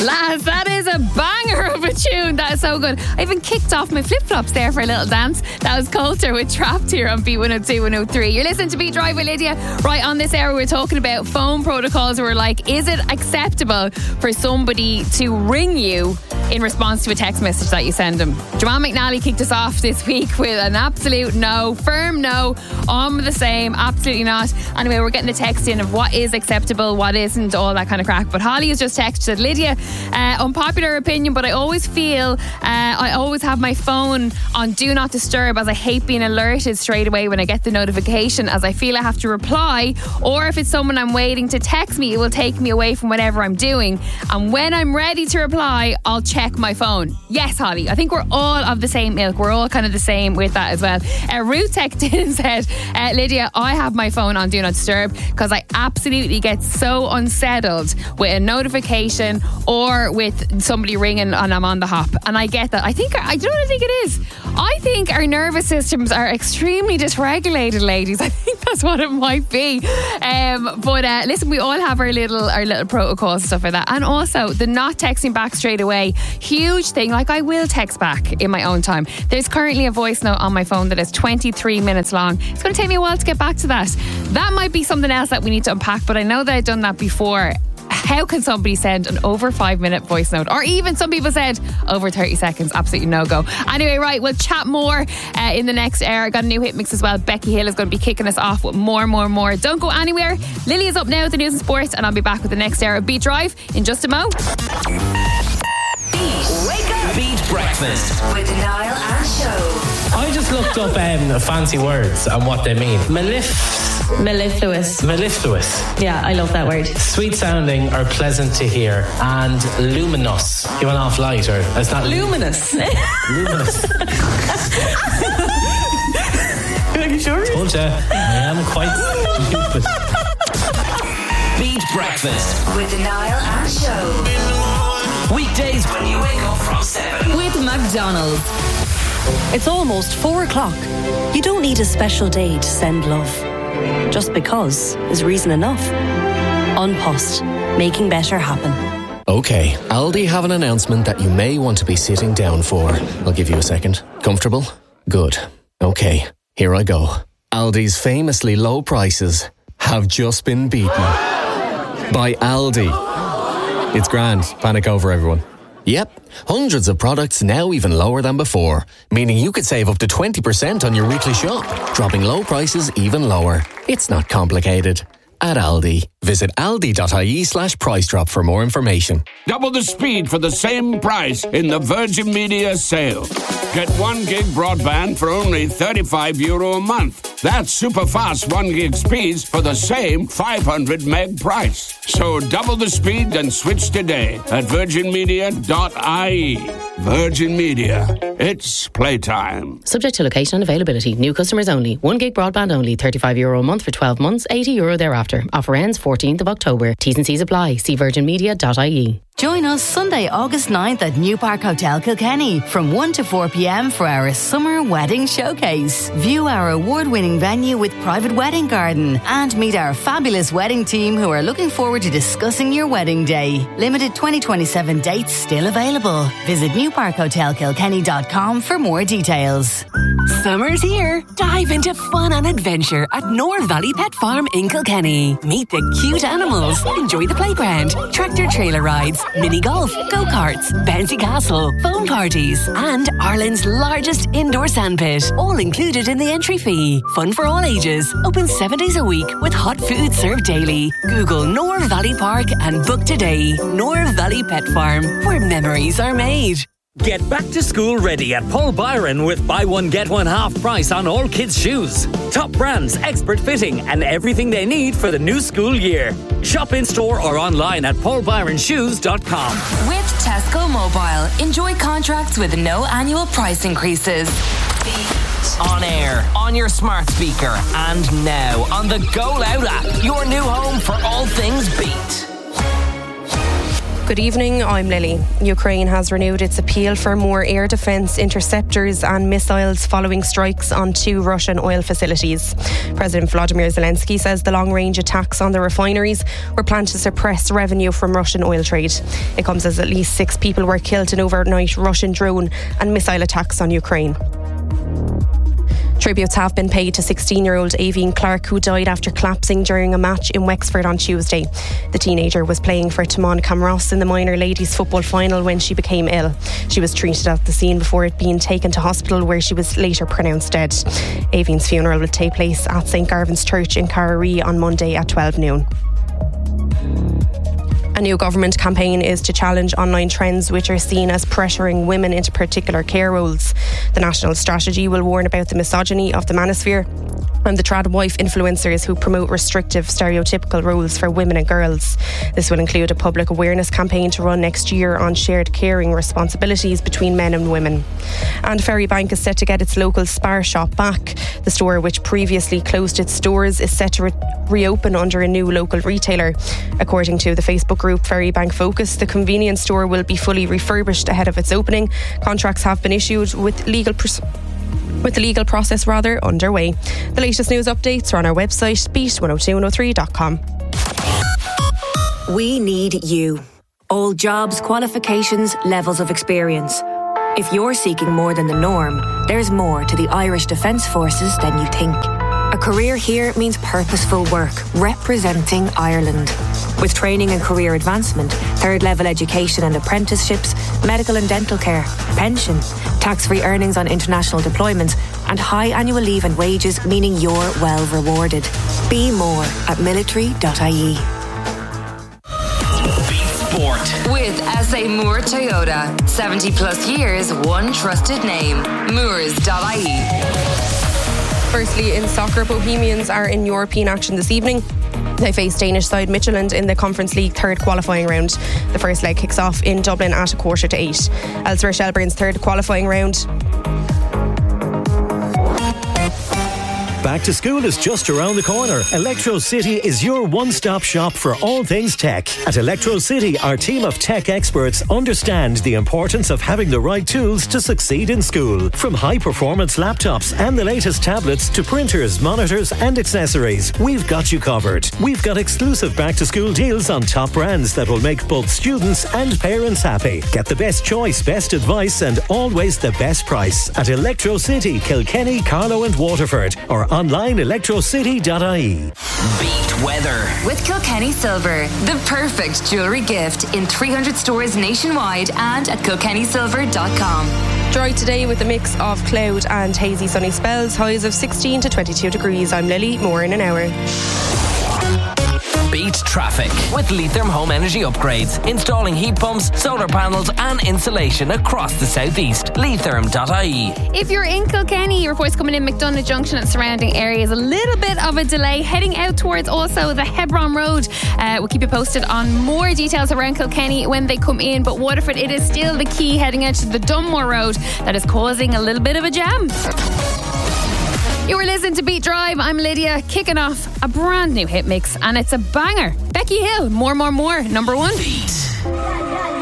Lads, that is a banger of a tune. That is so good. I even kicked off my flip-flops there for a little dance. That was Coulter with Trapped here on B102 103. You're listening to Beat Drive with Lydia. Right, on this hour we're talking about phone protocols. We're like, is it acceptable for somebody to ring you in response to a text message that you send them? Jamal McNally kicked us off this week with an absolute no, firm no. I'm the same, absolutely not. Anyway, we're getting the text in of what is acceptable, what isn't, all that kind of crack. But Holly has just texted, Lydia, unpopular opinion, but I always feel I always have my phone on Do Not Disturb, as I hate being alerted straight away when I get the notification, as I feel I have to reply, or if it's someone I'm waiting to text me, it will take me away from whatever I'm doing. And when I'm ready to reply, I'll check my phone. Yes, Holly, I think we're all of the same ilk. We're all kind of the same with that as well. Ruth texted in and said, Lydia, I have my phone on Do Not Disturb because I absolutely get so unsettled with a notification or with somebody ringing and I'm on the hop. And I get that. I do you know what I think it is? I think our nervous systems are extremely dysregulated, ladies. I think that's what it might be. But listen, we all have our little protocols and stuff like that. And also the not texting back straight away, huge thing. Like, I will text back in my own time. There's currently a voice note on my phone that is 23 minutes long. It's going to take me a while to get back to that. That might be something else that we need to unpack, but I know that I've done that before. How can somebody send an over 5 minute voice note? Or even some people said over 30 seconds, absolutely no go. Anyway, right, we'll chat more in the next hour. I got a new hit mix as well. Becky Hill is going to be kicking us off with more. Don't go anywhere. Lily is up now with the news and sports, and I'll be back with the next hour of Beat Drive in just a mo. Wake up! Beat Breakfast with Niall and Show. I just looked up fancy words and what they mean. Mellifluous. Yeah, I love that word. Sweet sounding or pleasant to hear, and luminous. You went off light, or it's not luminous. Luminous. Are you sure? Told you, I am quite stupid. Beat Breakfast with Niall and Show. Weekdays when you wake up from 7 with McDonald's. It's almost 4 o'clock. You don't need a special day to send love. Just because is reason enough. An Post, making better happen. Okay, Aldi have an announcement that you may want to be sitting down for. I'll give you a second. Comfortable? Good. Okay, here I go. Aldi's famously low prices have just been beaten by Aldi. It's grand. Panic over, everyone. Yep, hundreds of products now even lower than before, meaning you could save up to 20% on your weekly shop, dropping low prices even lower. It's not complicated. At Aldi, visit aldi.ie/price drop for more information. Double the speed for the same price in the Virgin Media sale. Get 1 gig broadband for only €35 a month. That's super fast 1 gig speeds for the same 500 meg price. So double the speed and switch today at virginmedia.ie. Virgin Media. It's playtime. Subject to location and availability. New customers only. 1 gig broadband only. €35 a month for 12 months. €80 thereafter. Offer ends 14th of October. T's and C's apply. See virginmedia.ie. Join us Sunday, August 9th at New Park Hotel Kilkenny from 1 to 4 p.m. for our Summer Wedding Showcase. View our award-winning venue with private wedding garden and meet our fabulous wedding team who are looking forward to discussing your wedding day. Limited 2027 dates still available. Visit newparkhotelkilkenny.com for more details. Summer's here. Dive into fun and adventure at Nor Valley Pet Farm in Kilkenny. Meet the cute animals, enjoy the playground, tractor trailer rides, mini golf, go-karts, bouncy castle, foam parties, and Ireland's largest indoor sandpit, all included in the entry fee. Fun for all ages, open 7 days a week with hot food served daily. Google Nor Valley Park and book today. Nor Valley Pet Farm, where memories are made. Get back to school ready at Paul Byron with buy one get one half price on all kids' shoes. Top brands, expert fitting, and everything they need for the new school year. Shop in store or online at paulbyronshoes.com. With Tesco Mobile, enjoy contracts with no annual price increases. On air, on your smart speaker, and now on the Go Loud app, your new home for all things Beat. Good evening, I'm Lily. Ukraine has renewed its appeal for more air defence, interceptors and missiles following strikes on 2 Russian oil facilities. President Volodymyr Zelensky says the long-range attacks on the refineries were planned to suppress revenue from Russian oil trade. It comes as at least 6 people were killed in overnight Russian drone and missile attacks on Ukraine. Tributes have been paid to 16-year-old Aoibhinn Clark, who died after collapsing during a match in Wexford on Tuesday. The teenager was playing for Timon Camross in the minor ladies football final when she became ill. She was treated at the scene before being taken to hospital, where she was later pronounced dead. Aoibhinn's funeral will take place at St Garvan's Church in Carraree on Monday at 12 noon. A new government campaign is to challenge online trends which are seen as pressuring women into particular care roles. The national strategy will warn about the misogyny of the manosphere and the trad wife influencers who promote restrictive stereotypical roles for women and girls. This will include a public awareness campaign to run next year on shared caring responsibilities between men and women. And Ferrybank is set to get its local Spar shop back. The store, which previously closed its doors, is set to reopen under a new local retailer. According to the Facebook group Ferrybank Focus, the convenience store will be fully refurbished ahead of its opening. Contracts have been issued with the legal process underway. The latest news updates are on our website, beat102103.com. We need you. All jobs, qualifications, levels of experience. If you're seeking more than the norm, there's more to the Irish Defence Forces than you think. A career here means purposeful work, representing Ireland. With training and career advancement, third-level education and apprenticeships, medical and dental care, pension, tax-free earnings on international deployments, and high annual leave and wages, meaning you're well rewarded. Be more at military.ie. Sport. With SA Moore Toyota. 70 plus years, one trusted name. Moores.ie. Firstly, in soccer, Bohemians are in European action this evening. They face Danish side Midtjylland in the Conference League third qualifying round. The first leg kicks off in Dublin at 8:15. Elsewhere, Shelbourne's third qualifying round. Back to school is just around the corner. Electro City is your one-stop shop for all things tech. At Electro City, our team of tech experts understand the importance of having the right tools to succeed in school. From high-performance laptops and the latest tablets to printers, monitors and accessories, we've got you covered. We've got exclusive back-to-school deals on top brands that will make both students and parents happy. Get the best choice, best advice and always the best price at Electro City, Kilkenny, Carlow and Waterford, or online electrocity.ie. Beat weather. With Kilkenny Silver, the perfect jewellery gift in 300 stores nationwide and at kilkennysilver.com. Dry today with a mix of cloud and hazy sunny spells. Highs of 16 to 22 degrees. I'm Lily. More in an hour. Beat traffic with Leitherm Home Energy Upgrades. Installing heat pumps, solar panels and insulation across the southeast. Leitherm.ie. If you're in Kilkenny, your report's coming in McDonagh Junction and surrounding areas. A little bit of a delay heading out towards also the Hebron Road. We'll keep you posted on more details around Kilkenny when they come in. But Waterford, it is still the key heading out to the Dunmore Road that is causing a little bit of a jam. You were listening to Beat Drive. I'm Lydia, kicking off a brand new hit mix, and it's a banger. Becky Hill, More, number 1. Beat.